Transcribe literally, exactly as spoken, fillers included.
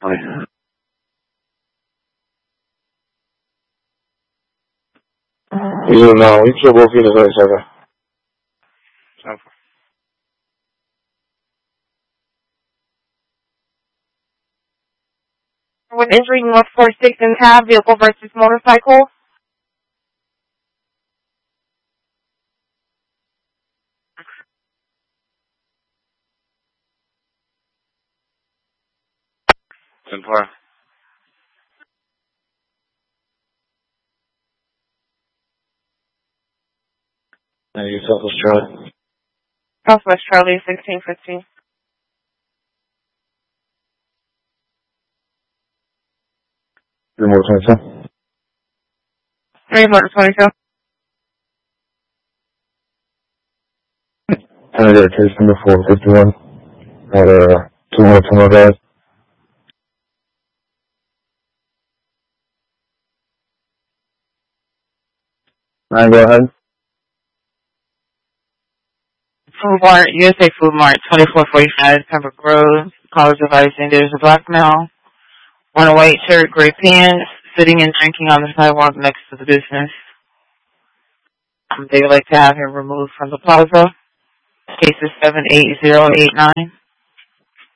Hi. You know, you should both in the right second. With entering North four six and cab, vehicle versus motorcycle. ten four. And you Southwest Charlie. Southwest Charlie, sixteen fifteen. Three more twenty-two. Three motor twenty-two. And I got a case number four fifty-one. Got a two more two more guys. Nine, go ahead. Food Mart, U S A Food Mart, twenty-four forty-five, Pembroke Road. College advising there's a black male, wearing a white shirt, gray pants, sitting and drinking on the sidewalk next to the business. Um, they would like to have him removed from the plaza. Case is seven eight zero eight nine.